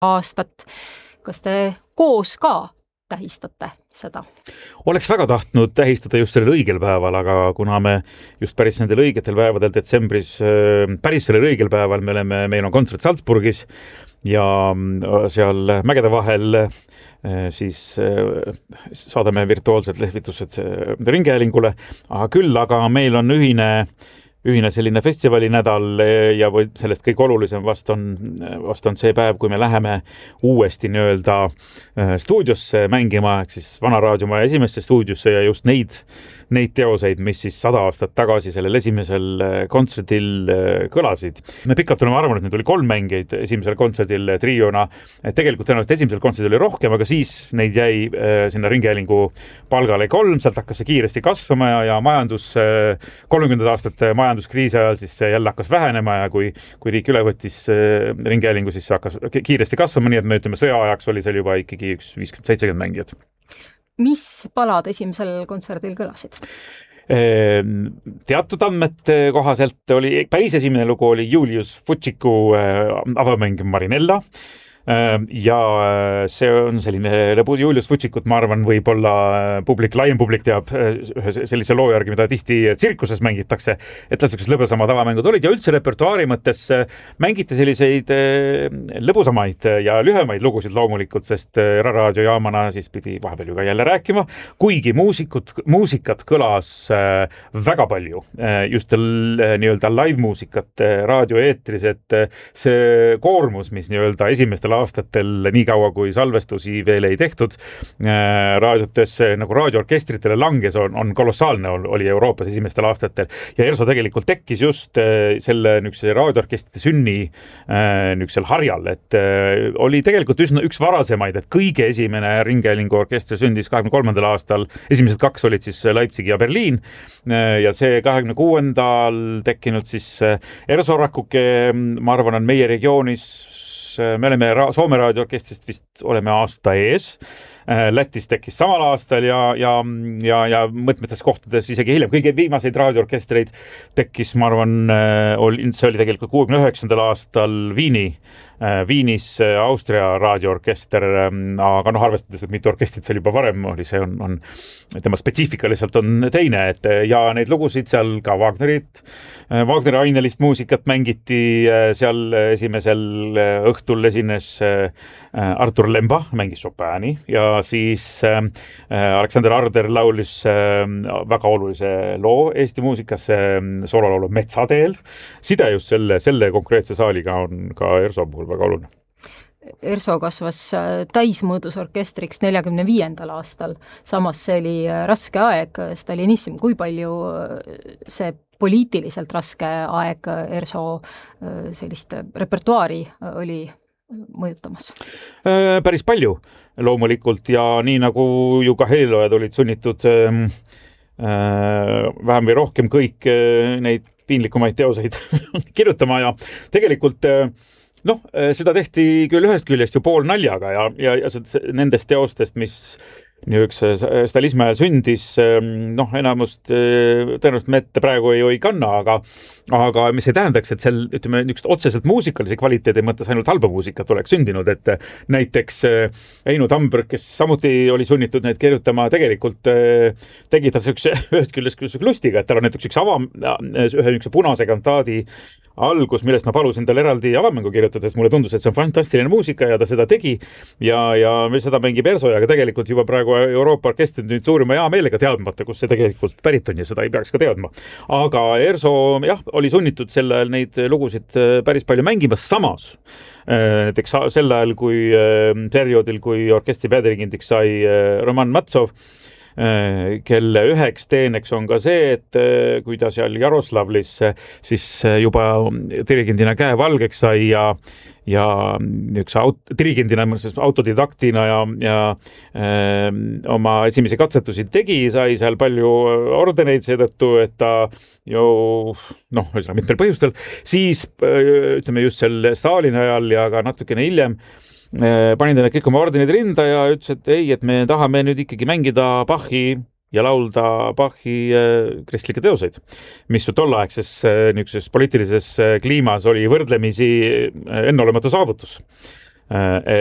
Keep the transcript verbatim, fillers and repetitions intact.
aastat. Kas te koos ka tähistate seda? Oleks väga tahtnud tähistada just sellel õigel päeval, aga kuna me just päris nendel õigetel päevadel detsembris, päris sellel õigel päeval me oleme, meil on kontsert Salzburgis ja seal mägede vahel siis saadame virtuaalsed lehvitused ringhäälingule, aga küll, aga meil on ühine ühine selline festivali nädal ja või sellest kõik olulisem vast on, vast on see päev, kui me läheme uuesti nii-öelda stuudiosse mängima, ehk siis Vana Raadiomaja esimesse stuudiosse ja just neid, neid teoseid, mis siis sada aastat tagasi sellel esimesel kontserdil kõlasid. Me pikalt oleme arvanud, et nüüd oli kolm mängijaid esimesel kontserdil triona. Tegelikult tõenäoliselt esimesel kontserdil oli rohkem, aga siis neid jäi sinna ringhäälingu palgale kolm, sealt hakkas see kiiresti kasvama ja, ja majandus, kolmekümnendate aastate majanduskriisi ajal siis see jälle hakkas vähenema ja kui, kui riik üle võttis ringhäälingu, siis see hakkas kiiresti kasvama, nii et me ütleme sõja ajaks oli seal juba ikkagi üks viiskümmend seitsekümmend mängijat. Mis palad esimesel kontserdil kõlasid? Teatud andmete kohaselt oli, päris esimene lugu oli Julius Futšiku avamäng Marinella. Ja see on selline lõbu Julius Futšikut, ma arvan, võib-olla publik, laiem publik teab sellise loo järgi, mida tihti tsirkuses mängitakse, et tal sellised lõbusamad avamängud olid ja üldse repertuaari mõttes mängiti selliseid lõbusamaid ja lühemaid lugusid loomulikult, sest raadiojaamana siis pidi vahepeal ju ka jälle rääkima, kuigi muusikud, muusikat kõlas väga palju, just nii-öelda live-muusikat raadioeetris, et see koormus, mis nii-öelda esimestel aastatel, nii kaua kui salvestusi veel ei tehtud, raadiotes nagu raadioorkestritele langes on, on kolossaalne oli Euroopas esimestel aastatel ja ERSO tegelikult tekkis just selle nüksel raadioorkestrite sünni nüksel harjal, et oli tegelikult üsna üks varasemaid, et kõige esimene ringhäälingu orkester sündis kahekümne kolmandal aastal, esimesed kaks olid siis Leipzig ja Berliin ja see kahekümne kuuendal tekkinud siis ERSO rakuke, ma arvan, on meie regioonis me oleme Soome raadioorkestrist vist oleme aasta ees. Lätis tekkis samal aastal ja, ja, ja, ja mõtmetes kohtades isegi hiljem. Kõige viimaseid raadioorkestreid tekkis, ma arvan, see oli tegelikult kuuekümne üheksandal aastal Viini, Viinis Austria raadioorkester, aga noh, arvestades, et mitu orkestrit seal juba varem oli, see on, on tema spetsiifika lihtsalt on teine, et ja neid lugusid seal ka Wagnerit, Wagneri ainelist muusikat mängiti seal esimesel õhtul esines Artur Lemba, mängis Chopini ja siis äh, Aleksander Arder laulis äh, väga olulise loo Eesti muusikas, äh, soololaulu Metsateel. Side just selle, selle konkreetse saaliga on ka ERSO puhul väga oluline. ERSO kasvas täismõõdusorkestriks neljakümne viiendal aastal, samas see oli raske aeg, stalinism, kui palju see poliitiliselt raske aeg ERSO sellist repertuaari oli mõjutamas? Päris palju loomulikult ja nii nagu ju ka heliloojad olid sunnitud äh, vähem või rohkem kõik äh, neid piinlikumaid teoseid kirjutama ja tegelikult äh, noh, seda tehti küll ühest küljest ju pool naljaga ja, ja, ja nendest teostest, mis üks stalismi ajal sündis, noh, enamust tõenäoliselt me ette praegu ei, ei kanna, aga, aga mis ei tähendaks, et seal, ütleme, niisugust otseselt muusikalise kvaliteedi mõttes ainult halba muusikat oleks sündinud, et näiteks Eino Tamberg, kes samuti oli sunnitud neid kirjutama, tegelikult tegi ta üks, ühest küljest lustiga, et tal on näiteks üks ava, ühe üks punase kantaadi algus, millest ma palusin tal eraldi avamängu kirjutada, sest mulle tundus, et see on fantastiline muusika ja ta seda tegi ja, ja seda mängib ERSO, aga tegelikult juba praegu Euroopa orkestrid nüüd suurima hea meelega teadmata, kus see tegelikult pärit on ja seda ei peaks ka teadma. Aga ERSO jah, oli sunnitud sel ajal neid lugusid päris palju mängima, samas näiteks sel ajal, kui perioodil, kui orkestri peadirigindiks sai Roman Matsov, kelle üheks teeneks on ka see, et kui ta seal Jaroslavlis siis juba dirigendina käe valgeks sai ja, ja üks aut- dirigendina, autodidaktina ja, ja öö, oma esimesi katsetusi tegi, sai seal palju ordeneid seetõttu, et ta ju, noh, mitmel põhjustel, siis ütleme just seal Stalini ajal ja ka natukene hiljem panin teile kõik oma ordenid rinda ja ütles, et ei, et me tahame nüüd ikkagi mängida Bachi ja laulda Bachi kristlikke teoseid, mis ju tolleaegses niisuguses poliitilises kliimas oli võrdlemisi enneolematu saavutus. äh,